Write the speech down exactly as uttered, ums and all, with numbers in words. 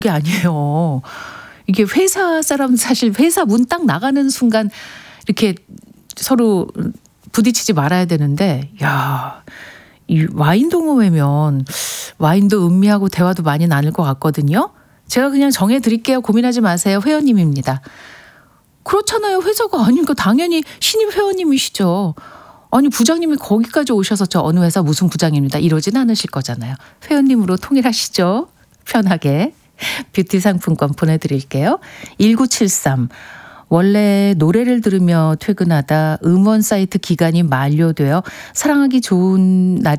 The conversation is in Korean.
게 아니에요. 이게 회사 사람 사실 회사 문 딱 나가는 순간 이렇게 서로 부딪히지 말아야 되는데 야 이 와인 동호회면 와인도 음미하고 대화도 많이 나눌 것 같거든요. 제가 그냥 정해 드릴게요. 고민하지 마세요. 회원님입니다. 그렇잖아요. 회사가 아니니까 당연히 신입 회원님이시죠. 아니 부장님이 거기까지 오셔서 저 어느 회사 무슨 부장입니다. 이러진 않으실 거잖아요. 회원님으로 통일하시죠. 편하게. 뷰티 상품권 보내드릴게요. 일구칠삼 원래 노래를 들으며 퇴근하다 음원 사이트 기간이 만료되어 사랑하기 좋은 날